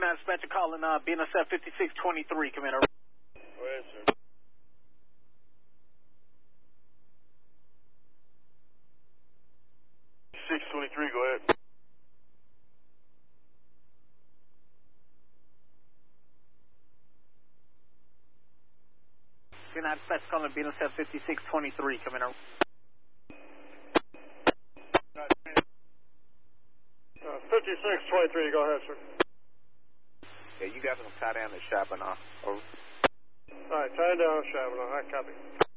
United dispatcher calling BNSF 5623, come in. Go ahead, sir. Go ahead. United dispatcher calling BNSF 5623, come in. 5623, go ahead, sir. Yeah, you guys are going to tie down the Chabanah. Over. All right, tie down Chabanah. I copy.